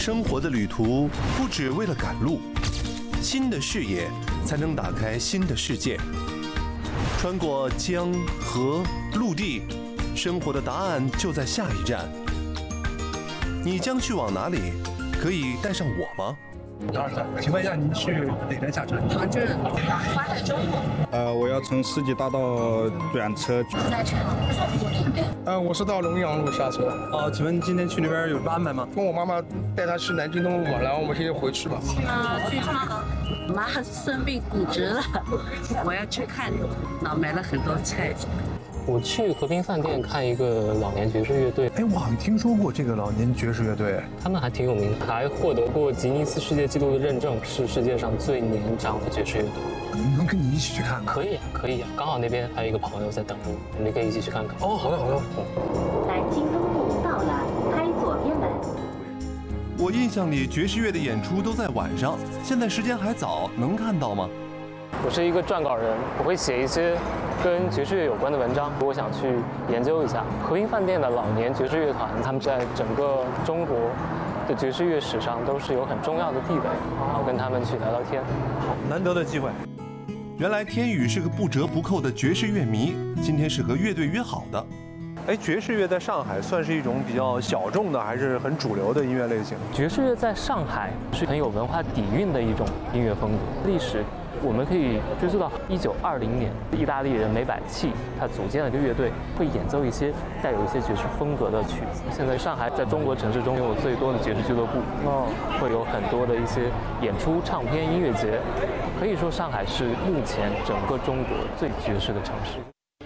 生活的旅途不只为了赶路，新的视野才能打开新的世界。穿过江河陆地，生活的答案就在下一站。你将去往哪里？可以带上我吗？ 请问一下，您去哪站下车？ 杭州淮海中路。 我要从世纪大道转车。 在成我是到龙阳路下车。 请问今天去那边有什么安排吗？ 跟我妈妈带她去南京东路嘛，然后我们现在回去吧。 去妈生病骨折了，我要去看，买了很多菜。 我去和平饭店看一个老年爵士乐队。 哎，我好像听说过这个老年爵士乐队， 他们还挺有名的，还获得过吉尼斯世界纪录的认证，是世界上最年长的爵士乐队。 能跟你一起去看吗？ 可以啊，可以啊，刚好那边还有一个朋友在等着我，你可以一起去看看。 哦，好的好的。 南京东路到了，开左边门。 我印象里爵士乐的演出都在晚上，现在时间还早，能看到吗？ 我是一个撰稿人，我会写一些跟爵士乐有关的文章。我想去研究一下和平饭店的老年爵士乐团，他们在整个中国的爵士乐史上都是有很重要的地位，然后跟他们去聊聊天。 难得的机会。原来天宇是个不折不扣的爵士乐迷，今天是和乐队约好的。哎，爵士乐在上海算是一种比较小众的，还是很主流的音乐类型？ 爵士乐在上海是很有文化底蕴的一种音乐风格，历史我们可以追溯到1920年，意大利人梅百器他组建了一个乐队，会演奏一些带有一些爵士风格的曲子。现在上海在中国城市中拥有最多的爵士俱乐部，会有很多的一些演出、唱片、音乐节，可以说上海是目前整个中国最爵士的城市。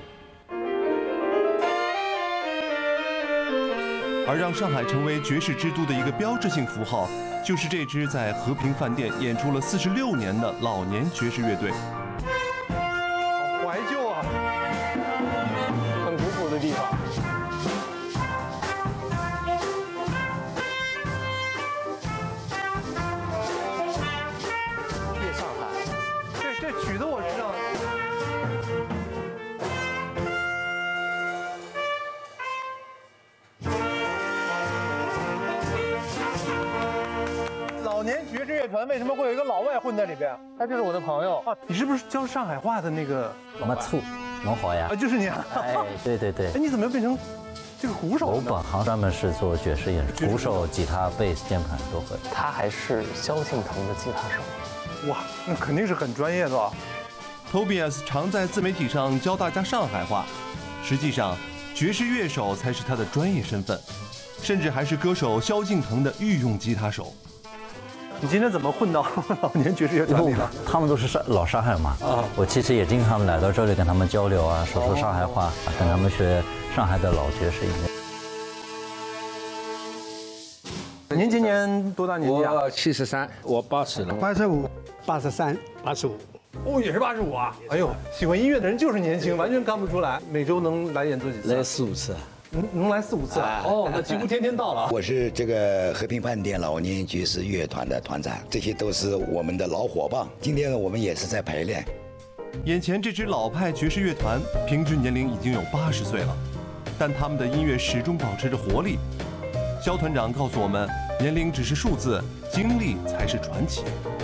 而让上海成为爵士之都的一个标志性符号，就是这支在和平饭店演出了46年的老年爵士乐队。好怀旧啊， 很古朴的地方。夜上海， 这曲子我知道。老年爵士乐团为什么会有一个老外混在里边？ 他就是我的朋友啊！你是不是教上海话的那个？ 没错，侬好呀！ 啊，就是你啊！ 哎，对对对。 哎，你怎么变成这个鼓手呢？ 我本行专门是做爵士演出，鼓手、吉他、贝斯、键盘都会。 他还是萧敬腾的吉他手。 哇，那肯定是很专业的啊。Tobias 常在自媒体上教大家上海话，实际上爵士乐手才是他的专业身份，甚至还是歌手萧敬腾的御用吉他手。你今天怎么混到老年爵士乐团里了？ 他们都是老上海嘛，我其实也经常来到这里跟他们交流啊，说说上海话，跟他们学上海的老爵士音乐。您今年多大年纪啊？ 我73，我80了。 85、 83、85。 哦，也是85啊！哎呦，喜欢音乐的人就是年轻，完全看不出来。每周能来演奏几次？ 来4、5次。 能来4、5次啊？哦，那几乎天天到了。 我是这个和平饭店老年爵士乐团的团长，这些都是我们的老伙伴。今天呢，我们也是在排练。 眼前这支老派爵士乐团，平均年龄已经有80岁了，但他们的音乐始终保持着活力。肖团长告诉我们，年龄只是数字，经历才是传奇。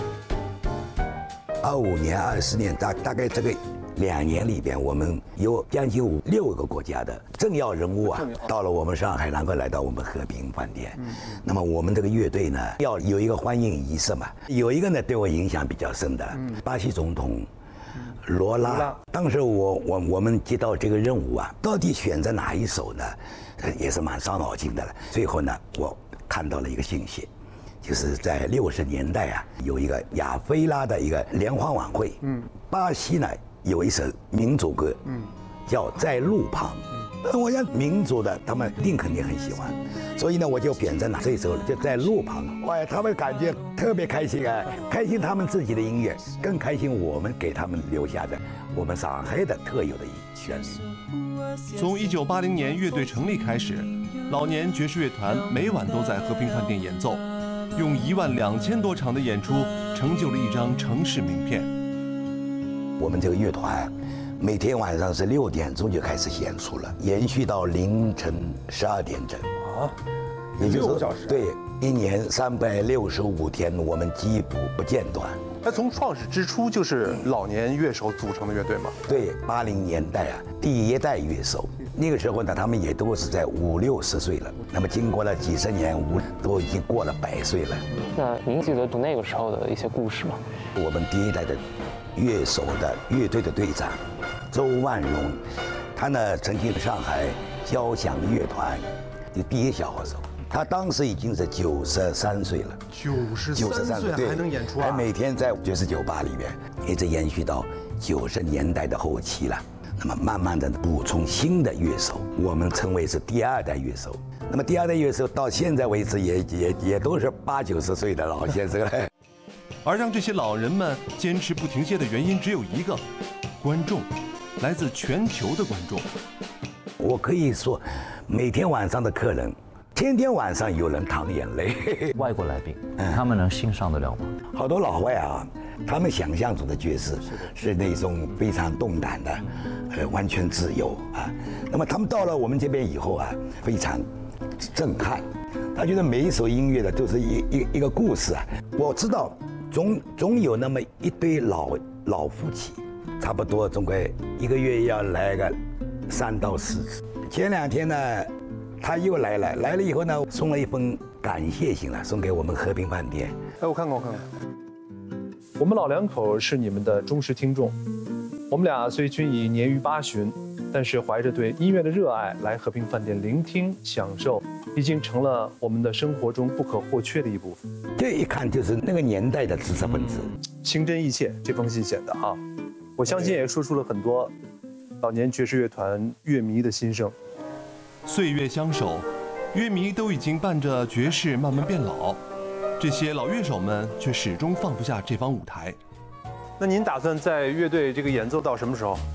25年、20年，大概这个2年里边，我们有将近6个国家的政要人物啊，到了我们上海，然后来到我们和平饭店。那么我们这个乐队呢，要有一个欢迎仪式嘛。有一个呢，对我影响比较深的，巴西总统罗拉。当时我们接到这个任务啊，到底选择哪一首呢？也是蛮伤脑筋的了。最后呢，我看到了一个信息。就是在60年代啊，有一个亚非拉的一个联欢晚会，巴西呢有一首民族歌，叫《在路旁》，我想民族的他们肯定很喜欢，所以呢我就选择了这首就在路旁，哇，他们感觉特别开心啊，开心他们自己的音乐，更开心我们给他们留下的我们上海的特有的旋律。 从1980年乐队成立开始，老年爵士乐团每晚都在和平饭店演奏。用12000多场的演出，成就了一张城市名片。 我们这个乐团每天晚上是6点钟就开始演出了，延续到凌晨12点整。 也就是 6个小时。 对，1年365天，我们几乎不间断。 那从创始之初就是老年乐手组成的乐队吗？ 对，80年代啊，第一代乐手，那个时候呢，他们也都是在50、60岁了。那么经过了几十年，都已经过了100岁了。 那您记得那个时候的一些故事吗？ 我们第一代的乐手的乐队的队长周万荣，他呢曾经上海交响乐团的第一小号手，他当时已经是93岁了。 93岁还能演出啊？ 还每天在爵士酒吧里面，一直延续到90年代的后期了。那么慢慢的补充新的乐手，我们称为是第2代乐手。那么第2代乐手到现在为止也都是80、90岁的老先生了。 而让这些老人们坚持不停歇的原因只有一个：观众，来自全球的观众。 我可以说，每天晚上的客人，天天晚上有人淌眼泪。 外国来宾，他们能欣赏得了吗？ 好多老外啊，他们想象中的爵士是那种非常动感的，完全自由啊。那么他们到了我们这边以后啊，非常震撼。他觉得每一首音乐的都是一个故事啊。我知道，总有那么一对老夫妻，差不多总归1个月要来个3到4次。前2天呢，他又来了以后呢，送了一封感谢信了，送给我们和平饭店。 哎，我看看。我们老两口是你们的忠实听众，我们俩虽均已年逾80，但是怀着对音乐的热爱来和平饭店聆听享受，已经成了我们的生活中不可或缺的一部分。 这一看就是那个年代的知识分子， 情真意切，这封信写的啊，我相信也说出了很多老年爵士乐团乐迷的心声。岁月相守，乐迷都已经伴着爵士慢慢变老，这些老乐手们却始终放不下这方舞台。那您打算在乐队这个演奏到什么时候？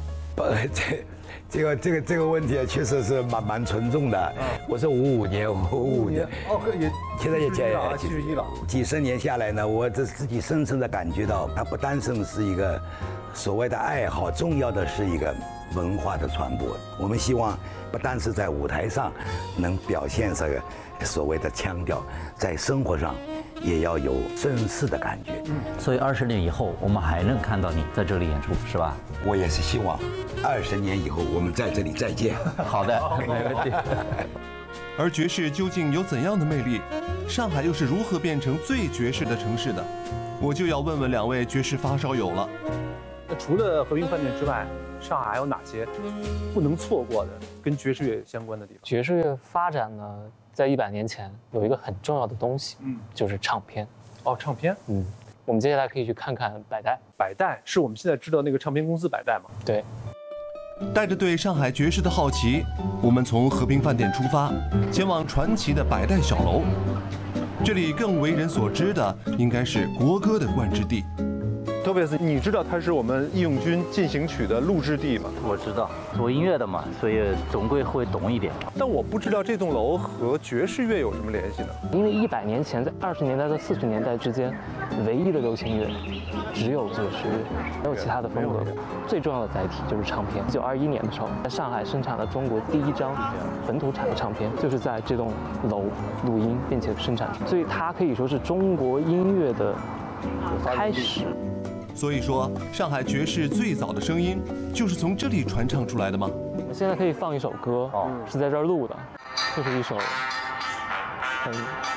这个问题确实是蛮沉重的。我是55年，现在也71了。几十年下来呢，我自己深深的感觉到，它不单纯是一个所谓的爱好，重要的是一个文化的传播。我们希望不单是在舞台上能表现这个所谓的腔调，在生活上也要有绅士的感觉。 所以20年以后，我们还能看到你在这里演出，是吧？ 我也是希望20年以后我们在这里再见。 好的，没问题。 而爵士究竟有怎样的魅力？上海又是如何变成最爵士的城市的？我就要问问2位爵士发烧友了。那除了和平饭店之外，上海还有哪些不能错过的跟爵士乐相关的地方？ 爵士乐发展呢，在100年前有一个很重要的东西，就是唱片。 哦，唱片。 我们接下来可以去看看百代。 百代是我们现在知道那个唱片公司百代吗？ 对。 带着对上海爵士的好奇，我们从和平饭店出发，前往传奇的百代小楼。这里更为人所知的应该是国歌的冠之地。托贝斯，你知道它是我们《义勇军进行曲》的录制地吗？ 我知道，做音乐的嘛，所以总归会懂一点。 但我不知道这栋楼和爵士乐有什么联系呢？ 因为100年前，在20年代到40年代之间，唯一的流行乐只有爵士乐，没有其他的风格。最重要的载体就是唱片。1921年的时候，在上海生产了中国第1张本土产的唱片，就是在这栋楼录音并且生产出，所以它可以说是中国音乐的开始。 所以说，上海爵士最早的声音就是从这里传唱出来的吗？ 我现在可以放一首歌，是在这儿录的，就是一首很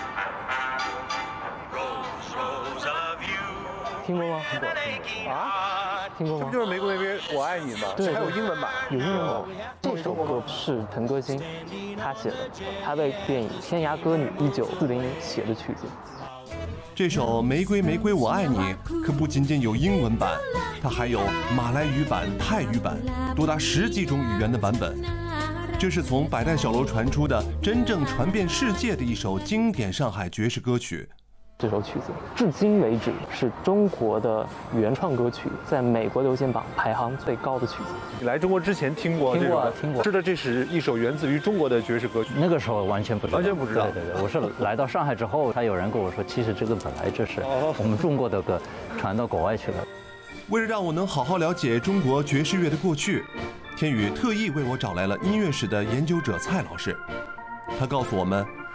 听过吗？听过吗？ 这不就是《玫瑰玫瑰我爱你》吗？ 对， 还有英文版。 有英文版。这首歌是陈歌辛他写的，他为电影《天涯歌女》1940年写的曲子。 这首《玫瑰玫瑰我爱你》可不仅仅有英文版，它还有马来语版、泰语版，多达10几种语言的版本。这是从百代小楼传出的真正传遍世界的一首经典上海爵士歌曲。 这首曲子至今为止是中国的原创歌曲，在美国流行榜排行最高的曲子。你来中国之前听过这首？ 听过。 知道这是一首源自于中国的爵士歌曲？ 那个时候完全不知道。 完全不知道。 对，我是来到上海之后，他有人跟我说，其实这个本来就是我们中国的歌传到国外去了。 为了让我能好好了解中国爵士乐的过去，天宇特意为我找来了音乐史的研究者蔡老师。他告诉我们，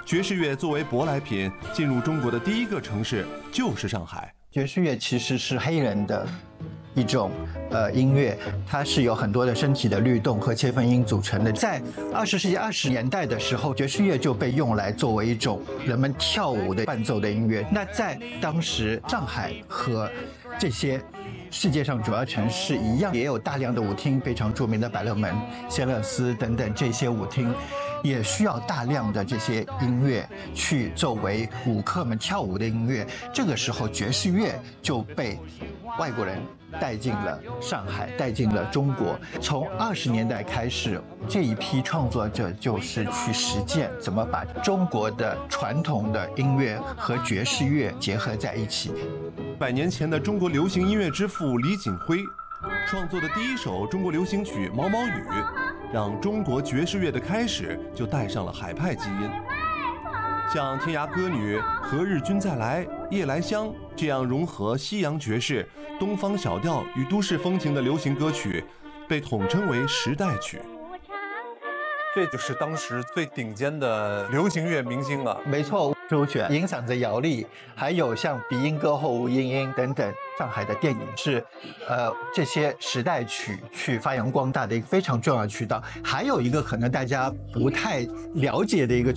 爵士乐作为舶来品进入中国的第一个城市就是上海。 爵士乐其实是黑人的一种音乐，它是有很多的身体的律动和切分音组成的。在20世纪20年代的时候，爵士乐就被用来作为一种人们跳舞的伴奏的音乐。那在当时，上海和这些世界上主要城市一样，也有大量的舞厅，非常著名的百乐门、仙乐丝等等这些舞厅，也需要大量的这些音乐去作为舞客们跳舞的音乐。这个时候，爵士乐就被外国人带进了上海，带进了中国。从20年代开始，这一批创作者就是去实践怎么把中国的传统的音乐和爵士乐结合在一起。 100年前的中国流行音乐之父李锦辉创作的第一首中国流行曲《毛毛雨》，让中国爵士乐的开始就带上了海派基因。像《天涯歌女》《何日君再来》《夜来香》这样融合西洋爵士、东方小调与都市风情的流行歌曲，被统称为时代曲。这就是当时最顶尖的流行乐明星啊！ 没错，周璇、银嗓子姚丽，还有像鼻音歌后吴莺莺等等，上海的电影是，这些时代曲去发扬光大的一个非常重要的渠道。还有一个可能大家不太了解的一个